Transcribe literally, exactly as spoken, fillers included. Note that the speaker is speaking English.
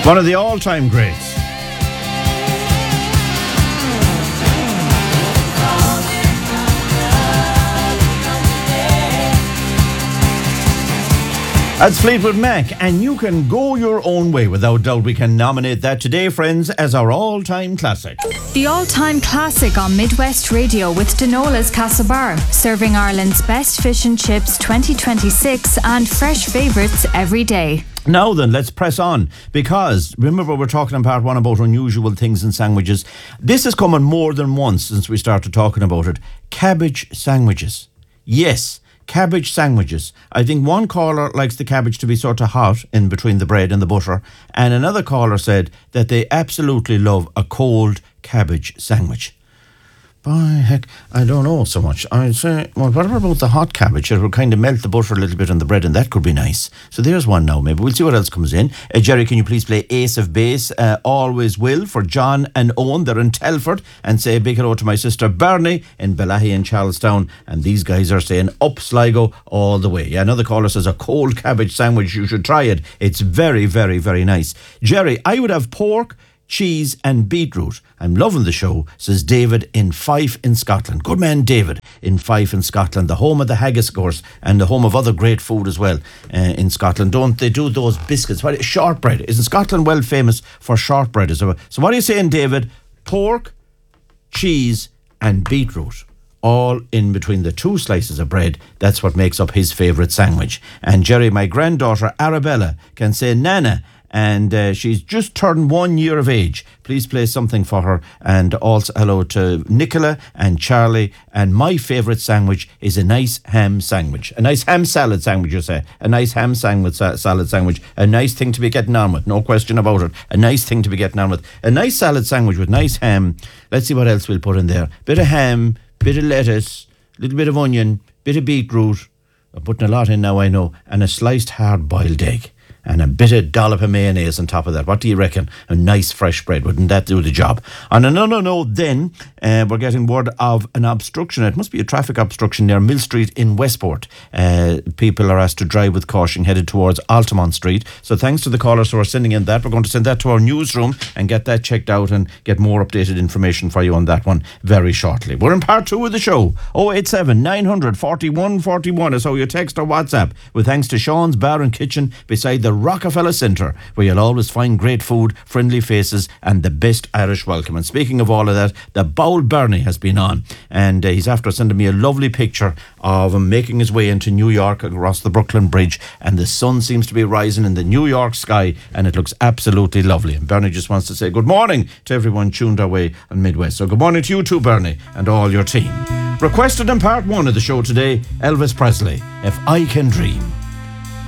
One of the all-time greats. That's Fleetwood Mac, and you can go your own way. Without doubt, we can nominate that today, friends, as our all-time classic. The all-time classic on Midwest Radio with Denola's Castlebar, serving Ireland's best fish and chips twenty twenty-six and fresh favourites every day. Now then, let's press on, because remember we're talking in part one about unusual things in sandwiches. This has come on more than once since we started talking about it. Cabbage sandwiches. Yes. Cabbage sandwiches. I think one caller likes the cabbage to be sort of hot in between the bread and the butter, and another caller said that they absolutely love a cold cabbage sandwich. By heck, I don't know so much. I'd say, well, what about the hot cabbage? It will kind of melt the butter a little bit on the bread, and that could be nice. So there's one now, maybe. We'll see what else comes in. Uh, Jerry, can you please play Ace of Base? Uh, always will for John and Owen. They're in Telford. And say a big hello to my sister Bernie in Bellaghy in Charlestown. And these guys are saying up Sligo all the way. Yeah, another caller says a cold cabbage sandwich. You should try it. It's very, very, very nice. Jerry, I would have pork, cheese and beetroot. I'm loving the show, says David in Fife in Scotland. Good man, David in Fife in Scotland, the home of the haggis, of course, and the home of other great food as well uh, in Scotland. Don't they do those biscuits? What, shortbread. Isn't Scotland well famous for shortbread as well? So what are you saying, David? Pork, cheese and beetroot, all in between the two slices of bread. That's what makes up his favourite sandwich. And Jerry, my granddaughter Arabella, can say Nana, and uh, she's just turned one year of age. Please play something for her. And also hello to Nicola and Charlie. And my favourite sandwich is a nice ham sandwich. A nice ham salad sandwich, you say. A nice ham sandwich, uh, salad sandwich. A nice thing to be getting on with. No question about it. A nice thing to be getting on with. A nice salad sandwich with nice ham. Let's see what else we'll put in there. Bit of ham, bit of lettuce, little bit of onion, bit of beetroot. I'm putting a lot in now, I know. And a sliced hard-boiled egg. And a bit of dollop of mayonnaise on top of that. What do you reckon? A nice fresh bread. Wouldn't that do the job? On another note then, uh, we're getting word of an obstruction. It must be a traffic obstruction near Mill Street in Westport. Uh, people are asked to drive with caution headed towards Altamont Street. So thanks to the callers who are sending in that. We're going to send that to our newsroom and get that checked out and get more updated information for you on that one very shortly. We're in part two of the show. oh eight seven, nine hundred, forty-one forty-one is how you text or WhatsApp. With thanks to Sean's Bar and Kitchen beside the Rockefeller Centre, where you'll always find great food, friendly faces and the best Irish welcome. And speaking of all of that, the Bowl Bernie has been on, and uh, he's after sending me a lovely picture of him making his way into New York across the Brooklyn Bridge, and the sun seems to be rising in the New York sky and it looks absolutely lovely. And Bernie just wants to say good morning to everyone tuned our way on Midwest. So good morning to you too, Bernie, and all your team. Requested in part one of the show today, Elvis Presley, If I Can Dream.